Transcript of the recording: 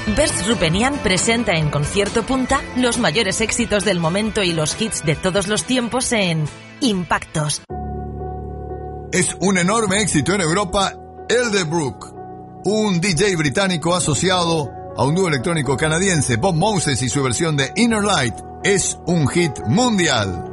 Bers Rupenian presenta en Concierto Punta los mayores éxitos del momento y los hits de todos los tiempos en Impactos. Es un enorme éxito en Europa, Elderbrook, un DJ británico asociado a un dúo electrónico canadiense, Bob Moses, y su versión de Inner Light es un hit mundial.